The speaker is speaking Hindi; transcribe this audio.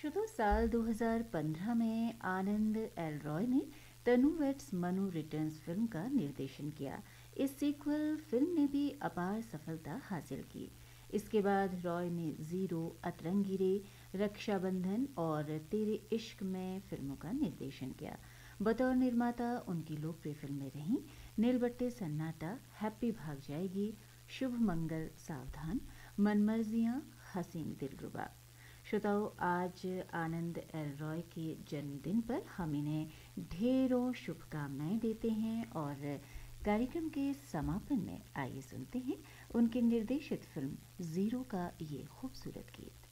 तो साल 2015 में आनंद एल रॉय ने तनु वेट्स मनु रिटर्न्स फिल्म का निर्देशन किया। इस सीक्वल फिल्म ने भी अपार सफलता हासिल की। इसके बाद रॉय ने जीरो, अतरंगी रे, रक्षाबंधन और तेरे इश्क में फिल्मों का निर्देशन किया। बतौर निर्माता उनकी लोकप्रिय फिल्में रहीं नीलबट्टे सन्नाटा, हैप्पी भाग जाएगी, शुभ मंगल सावधान, मनमर्जियाँ, हसीन दिलरुबा। श्रोताओ, आज आनंद एल रॉय के जन्मदिन पर हम इन्हें ढेरों शुभकामनाएं देते हैं और कार्यक्रम के समापन में आइए सुनते हैं उनके निर्देशित फिल्म जीरो का ये खूबसूरत गीत।